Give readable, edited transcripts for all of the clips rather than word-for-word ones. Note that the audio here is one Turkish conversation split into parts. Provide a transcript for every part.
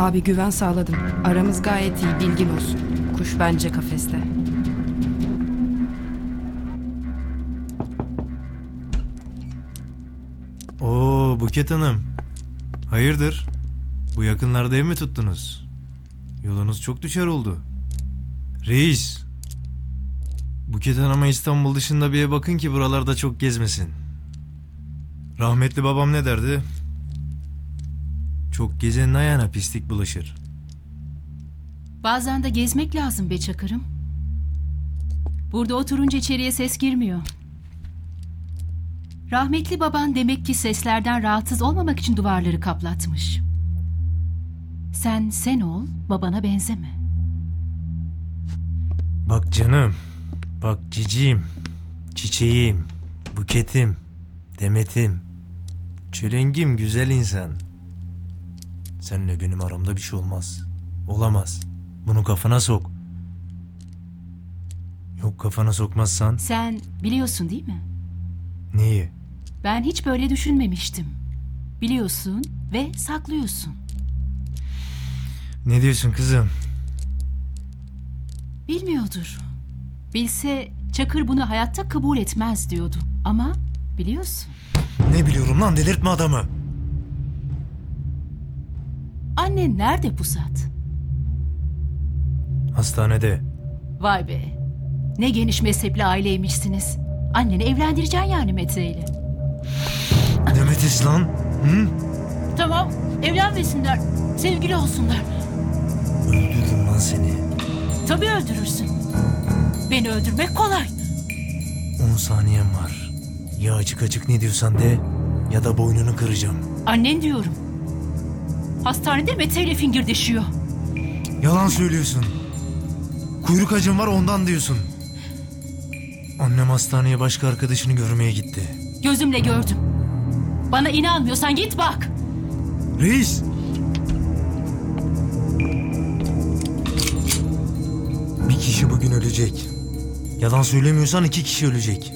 Abi güven sağladım. Aramız gayet iyi, bilgin olsun. Kuş bence kafeste. Oo Buket Hanım. Hayırdır? Bu yakınlarda ev mi tuttunuz? Yolunuz çok düşer oldu. Reis. Buket Hanım'a İstanbul dışında bir ev bakın ki buralarda çok gezmesin. Rahmetli babam ne derdi? Çok gezenin ayağına pislik bulaşır. Bazen de gezmek lazım be Çakır'ım. Burada oturunca içeriye ses girmiyor. Rahmetli baban demek ki seslerden rahatsız olmamak için duvarları kaplatmış. Sen ol, babana benzeme. Bak canım. Bak ciciğim. Çiçeğim. Buketim. Demetim. Çölengim güzel insan. Seninle benim aramda bir şey olmaz. Olamaz. Bunu kafana sok. Yok kafana sokmazsan. Sen biliyorsun değil mi? Neyi? Ben hiç böyle düşünmemiştim. Biliyorsun ve saklıyorsun. Ne diyorsun kızım? Bilmiyordur. Bilse Çakır bunu hayatta kabul etmez diyordu. Ama biliyorsun. Ne biliyorum lan, delirtme adamı. Annen nerede Pusat? Hastanede. Vay be. Ne geniş mezhepli aileymişsiniz. Anneni evlendireceksin yani Mete ile. Demetis lan. Hı? Tamam, evlenmesinler. Sevgili olsunlar. Öldürürüm lan seni. Tabii öldürürsün. Beni öldürmek kolay. 10 saniyem var. Ya açık açık ne diyorsan de ya da boynunu kıracağım. Annen diyorum. Hastanede Mete ile fingirdeşiyor. Yalan söylüyorsun. Kuyruk acım var ondan diyorsun. Annem hastaneye başka arkadaşını görmeye gitti. Gözümle gördüm. Bana inanmıyorsan git bak. Reis! Bir kişi bugün ölecek. Yalan söylemiyorsan 2 kişi ölecek.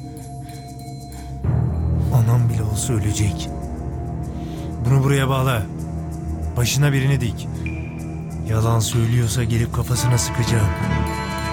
Anam bile olsa ölecek. Bunu buraya bağla. Başına birini dik. Yalan söylüyorsa gelip kafasına sıkacağım.